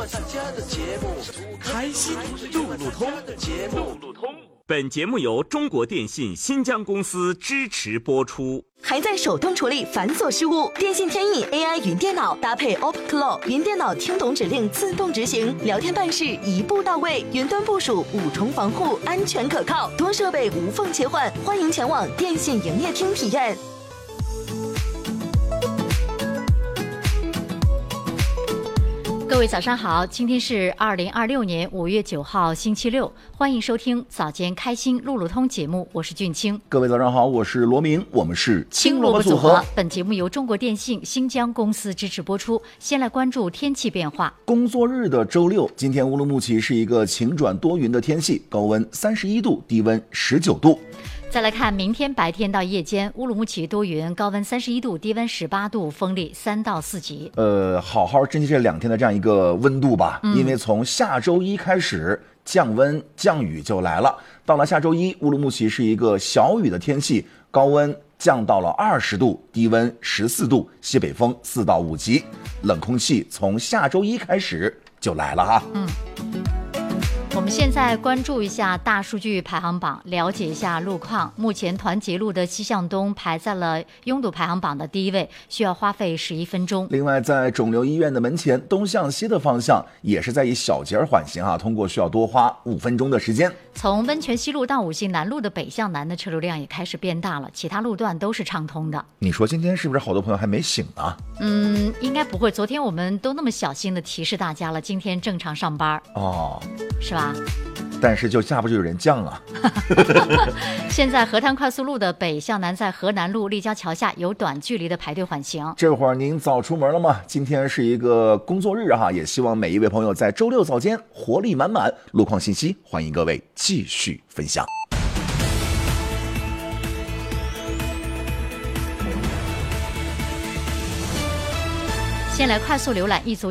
开心路路通。本节目由中国电信新疆公司支持播出。 还在手动处理繁琐事务？电信天翼 AI 云电脑搭配 OpClaw 云电脑，听懂指令自动执行，聊天办事一步到位，云端部署5重防护，安全可靠，多设备无缝切换。欢迎前往电信营业厅体验。 各位早上好，今天是2026年5月9号星期六，欢迎收听早间开心路路通节目，我是俊清。 各位早上好，我是罗明，我们是青萝卜组合。本节目由中国电信新疆公司支持播出。先来关注天气变化。 工作日的周六，今天乌鲁木齐是一个晴转多云的天气，高温31度，低温19度。 再来看明天白天到夜间，乌鲁木齐多云，高温31度，低温18度，风力3到4级。 好好珍惜这2天的这样一个温度吧，因为从下周一开始降温降雨就来了。到了下周一，乌鲁木齐是一个小雨的天气，高温降到了20度，低温14度，西北风4到5级。冷空气从下周一开始就来了哈。 我们现在关注一下大数据排行榜，了解一下路况。目前团结路的西向东排在了拥堵排行榜的第1位，需要花费11分钟。 另外，在肿瘤医院的门前东向西的方向也是在以小节缓行啊，通过需要多花5分钟的时间。 从温泉西路到五星南路的北向南的车流量也开始变大了，其他路段都是畅通的。 你说今天是不是好多朋友还没醒呢？ 应该不会，昨天我们都那么小心的提示大家了，今天正常上班哦， 是吧？ 但是就下不就有人降啊。 现在河滩快速路的北向南在河南路立交桥下有短距离的排队缓行。 这会儿您早出门了吗？今天是一个工作日哈，也希望每一位朋友在周六早间活力满满。路况信息欢迎各位继续分享。 先来快速浏览一组